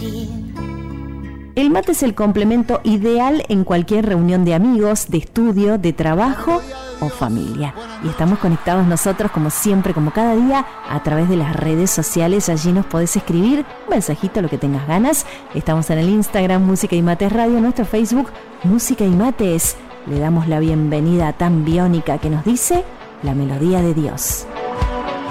El mate es el complemento ideal en cualquier reunión de amigos, de estudio, de trabajo o familia. Y estamos conectados nosotros como siempre, como cada día, a través de las redes sociales. Allí nos podés escribir un mensajito, lo que tengas ganas. Estamos en el Instagram Música y Mates Radio, nuestro Facebook Música y Mates. Le damos la bienvenida a Tan Biónica que nos dice la melodía de Dios.